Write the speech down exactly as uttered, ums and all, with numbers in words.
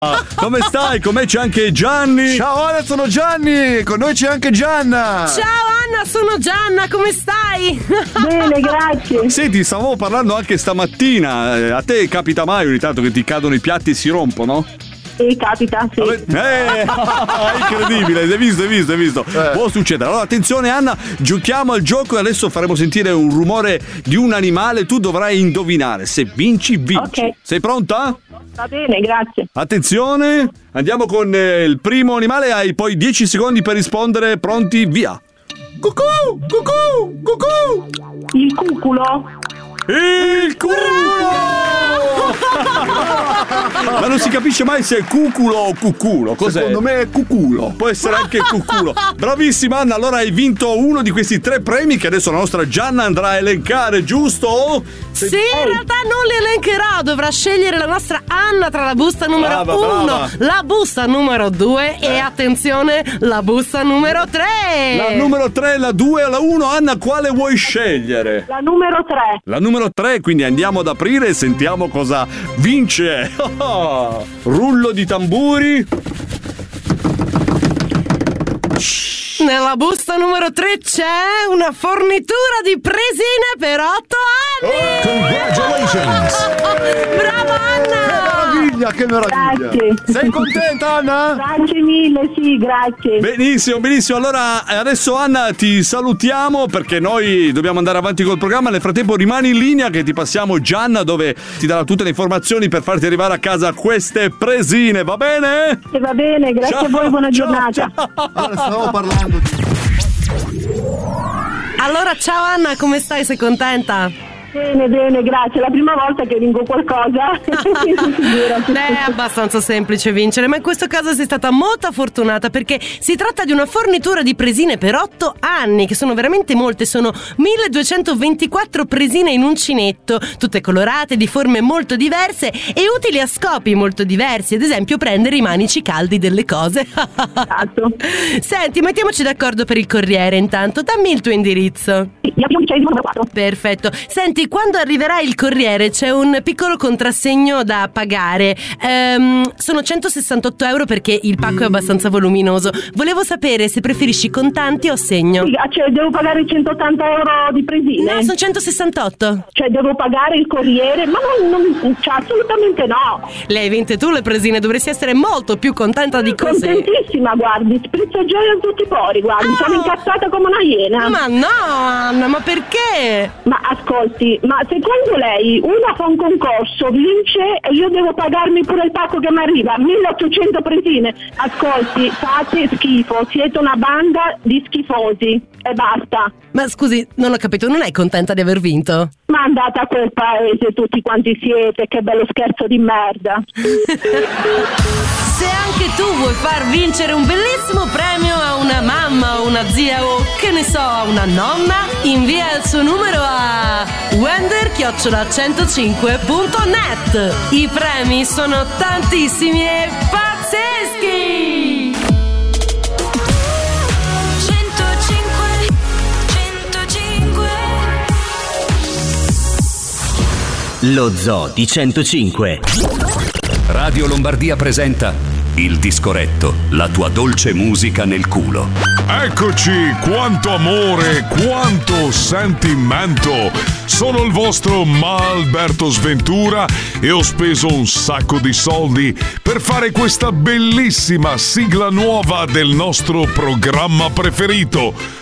Come stai? Con me c'è anche Gianni. Ciao Anna, sono Gianni. Con noi c'è anche Gianna. Ciao Anna, sono Gianna, come stai? Bene, grazie. Senti, stavamo parlando anche stamattina. Eh, A te capita mai ogni tanto che ti cadono i piatti e si rompono? Sì, capita, sì. Eh, incredibile, hai visto, hai visto, hai visto. Eh. Può succedere. Allora, attenzione Anna, giochiamo al gioco e adesso faremo sentire un rumore di un animale. Tu dovrai indovinare. Se vinci, vinci. Ok. Sei pronta? Va bene, grazie. Attenzione, andiamo con eh, il primo animale. Hai poi dieci secondi per rispondere. Pronti, via. Cucù, cucù, cucù. Il cuculo? Il culo! Ma non si capisce mai se è cuculo o cuculo. Cos'è? Secondo me è cuculo. Può essere anche cuculo. Bravissima Anna, allora hai vinto uno di questi tre premi che adesso la nostra Gianna andrà a elencare, giusto? Sì, in realtà non li elencherò, dovrà scegliere la nostra Anna tra la busta numero Brava, uno, brava. la busta numero due e attenzione, la busta numero tre. La numero tre, la due e la uno. Anna, quale vuoi scegliere? La numero tre. La numero tre, quindi andiamo ad aprire e sentiamo cosa vince. Rullo di tamburi. Nella busta numero tre c'è una fornitura di presine per otto anni. Congratulations. Brava Anna! Meraviglia, che meraviglia. Grazie. Sei contenta Anna? Grazie mille, sì, grazie. Benissimo, benissimo. Allora adesso Anna ti salutiamo perché noi dobbiamo andare avanti col programma. Nel frattempo rimani in linea che ti passiamo Gianna dove ti darà tutte le informazioni per farti arrivare a casa queste presine, va bene? E va bene, grazie Ciao, a voi, buona ciao, giornata. ciao. Allora, stavo parlando di... Allora ciao Anna, come stai? Sei contenta? Bene, bene, grazie. È la prima volta che vinco qualcosa. Beh, è abbastanza semplice vincere, ma in questo caso sei stata molto fortunata perché si tratta di una fornitura di presine per otto anni, che sono veramente molte, sono milleduecentoventiquattro presine in uncinetto, tutte colorate, di forme molto diverse e utili a scopi molto diversi, ad esempio prendere i manici caldi delle cose. Esatto. Senti, mettiamoci d'accordo per il corriere intanto, dammi il tuo indirizzo. Via Pioncesimo numero quattro. Perfetto. Senti, quando arriverà il corriere c'è un piccolo contrassegno da pagare. Ehm, sono centosessantotto euro perché il pacco è abbastanza voluminoso. Volevo sapere se preferisci contanti o segno. Sì, cioè, devo pagare centottanta euro di presine? No, sono centosessantotto. Cioè, devo pagare il corriere? Ma non, non cioè, assolutamente no. Le hai vinte tu le presine, dovresti essere molto più contenta di così. Contentissima, guardi, sprizzo gioia in tutti i pori, guardi, Ah. sono incazzata come una iena. Ma no, Anna, ma perché? Ma ascolti, ma secondo lei una fa un concorso, vince e io devo pagarmi pure il pacco che mi arriva, milleottocento presine? Ascolti, fate schifo, siete una banda di schifosi e basta. Ma scusi, non ho capito, non è contenta di aver vinto? Ma andate a quel paese tutti quanti siete, che bello scherzo di merda. Se anche tu vuoi far vincere un bellissimo premio a una mamma o una zia o che ne so, a una nonna, invia il suo numero a wender chiocciola centocinque punto net. I premi sono tantissimi e pazzeschi! centocinque centocinque Lo Zoo di centocinque. Radio Lombardia presenta Il Discoretto, la tua dolce musica nel culo. Eccoci, quanto amore, quanto sentimento. Sono il vostro Malberto Sventura e ho speso un sacco di soldi per fare questa bellissima sigla nuova del nostro programma preferito.